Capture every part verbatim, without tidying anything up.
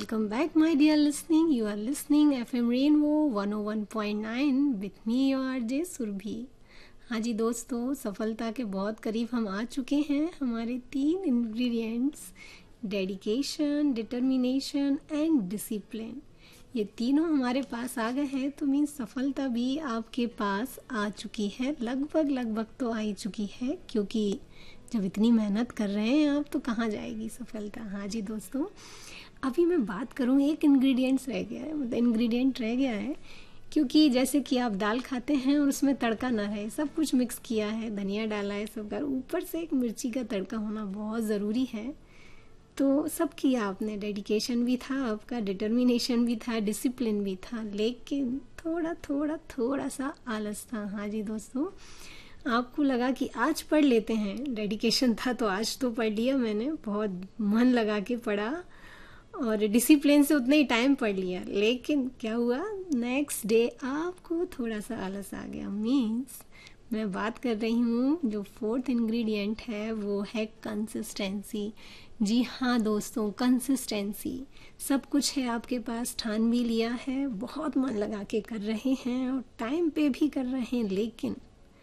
welcome back, my dear listening. You are listening F M Rainbow one oh one point nine with me, your R J Surabhi. हाँ जी दोस्तों, सफलता के बहुत करीब हम आ चुके हैं. हमारे तीन ingredients, dedication, determination and discipline, ये तीनों हमारे पास आ गए हैं. तो मीन्स सफलता भी आपके पास आ चुकी है. लगभग लगभग तो आ ही चुकी है, क्योंकि जब इतनी मेहनत कर रहे हैं आप तो कहाँ जाएगी सफलता. हाँ जी दोस्तों, अभी मैं बात करूँ, एक इंग्रेडिएंट्स रह गया है, मतलब इंग्रेडिएंट रह गया है. क्योंकि जैसे कि आप दाल खाते हैं और उसमें तड़का ना रहे, सब कुछ मिक्स किया है, धनिया डाला है, सब कर ऊपर से एक मिर्ची का तड़का होना बहुत ज़रूरी है. तो सब किया आपने, डेडिकेशन भी था आपका, डिटर्मिनेशन भी था, डिसिप्लिन भी था, लेकिन थोड़ा थोड़ा थोड़ा सा आलस था. हाँ जी दोस्तों, आपको लगा कि आज पढ़ लेते हैं, डेडिकेशन था तो आज तो पढ़ लिया मैंने, बहुत मन लगा के पढ़ा और डिसिप्लिन से उतना ही टाइम पढ़ लिया. लेकिन क्या हुआ, नेक्स्ट डे आपको थोड़ा सा आलस आ गया. मीन्स मैं बात कर रही हूँ, जो फोर्थ इंग्रेडिएंट है वो है कंसिस्टेंसी. जी हाँ दोस्तों, कंसिस्टेंसी. सब कुछ है आपके पास, ठान भी लिया है, बहुत मन लगा के कर रहे हैं और टाइम पे भी कर रहे हैं, लेकिन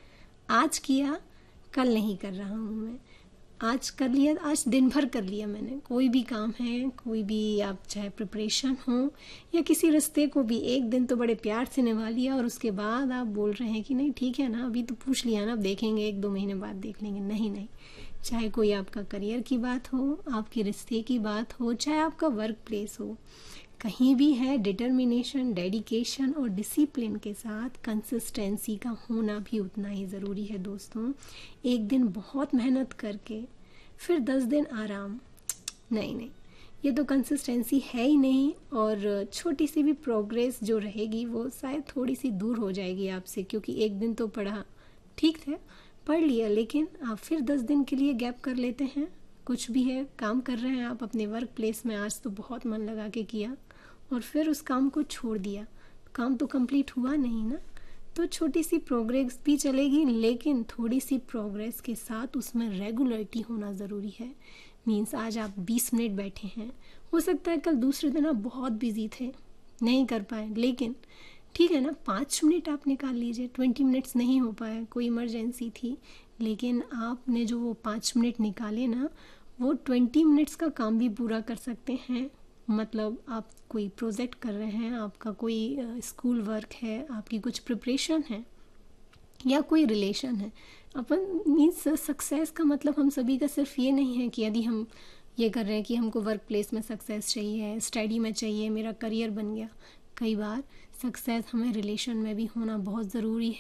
आज किया, कल नहीं कर रहा हूँ मैं. आज कर लिया, आज दिन भर कर लिया मैंने. कोई भी काम है, कोई भी आप चाहे प्रिपरेशन हो या किसी रिश्ते को भी, एक दिन तो बड़े प्यार से निभा लिया और उसके बाद आप बोल रहे हैं कि नहीं ठीक है ना, अभी तो पूछ लिया ना, अब देखेंगे, एक दो महीने बाद देख लेंगे. नहीं नहीं, चाहे कोई आपका करियर की बात हो, आपके रिश्ते की बात हो, चाहे आपका वर्क प्लेस हो, कहीं भी है डिटर्मिनेशन, डेडिकेशन और डिसिप्लिन के साथ कंसिस्टेंसी का होना भी उतना ही ज़रूरी है दोस्तों. एक दिन बहुत मेहनत करके फिर दस दिन आराम, नहीं नहीं, ये तो कंसिस्टेंसी है ही नहीं. और छोटी सी भी प्रोग्रेस जो रहेगी वो शायद थोड़ी सी दूर हो जाएगी आपसे, क्योंकि एक दिन तो पढ़ा, ठीक है पढ़ लिया, लेकिन आप फिर दस दिन के लिए गैप कर लेते हैं. कुछ भी है, काम कर रहे हैं आप अपने वर्क प्लेस में, आज तो बहुत मन लगा के किया और फिर उस काम को छोड़ दिया, काम तो कंप्लीट हुआ नहीं ना. तो छोटी सी प्रोग्रेस भी चलेगी, लेकिन थोड़ी सी प्रोग्रेस के साथ उसमें रेगुलरिटी होना ज़रूरी है. मीन्स आज आप बीस मिनट बैठे हैं, हो सकता है कल दूसरे दिन आप बहुत बिजी थे, नहीं कर पाए, लेकिन ठीक है ना, पाँच मिनट आप निकाल लीजिए. ट्वेंटी मिनट्स नहीं हो पाए, कोई इमरजेंसी थी, लेकिन आपने जो वो पाँच मिनट निकाले ना, वो ट्वेंटी मिनट्स का काम भी पूरा कर सकते हैं. मतलब आप कोई प्रोजेक्ट कर रहे हैं, आपका कोई स्कूल वर्क है, आपकी कुछ प्रिपरेशन है या कोई रिलेशन है. अपन मीन्स सक्सेस का मतलब हम सभी का सिर्फ ये नहीं है कि यदि हम ये कर रहे हैं कि हमको वर्क प्लेस में सक्सेस चाहिए, स्टडी में चाहिए, मेरा करियर बन गया. कई बार सक्सेस हमें रिलेशन में भी होना बहुत ज़रूरी